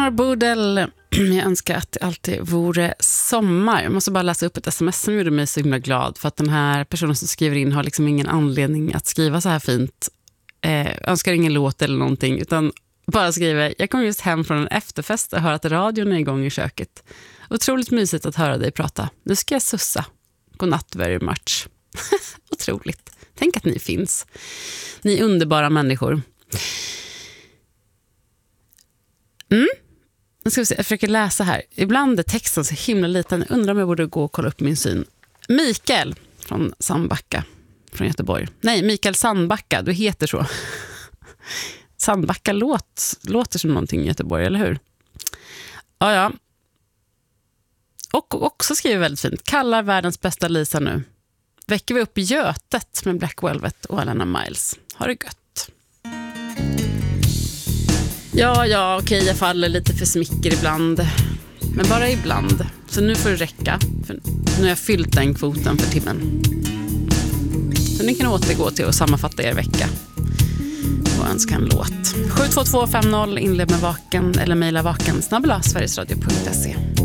Eleanor Bodel. Jag önskar att det alltid vore sommar. Jag måste bara läsa upp ett sms som gjorde mig så himla glad. För att den här personen som skriver in har liksom ingen anledning att skriva så här fint. Önskar ingen låt eller någonting. Utan bara skriver, jag kom just hem från en efterfest och hör att radion är igång i köket. Otroligt mysigt att höra dig prata. Nu ska jag sussa. Godnatt very much. Otroligt. Tänk att ni finns. Ni är underbara människor. Nu ska vi se, jag försöker läsa här. Ibland är texten så himla liten. Jag undrar om jag borde gå och kolla upp min syn. Mikael från Sandbacka från Göteborg. Nej, Mikael Sandbacka, du heter så. Sandbacka låter som någonting i Göteborg, eller hur? Ja. Och också skriver väldigt fint. Kallar världens bästa Lisa nu. Väcker vi upp Götet med Black Velvet och Alana Miles. Har det gött. Ja, okej, jag faller lite för smicker ibland. Men bara ibland. Så nu får det räcka. För nu har jag fyllt den kvoten för timmen. Så ni kan återgå till att sammanfatta er vecka. Och önska en låt. 72250 inled med vaken eller mejla vaken @sverigesradio.se.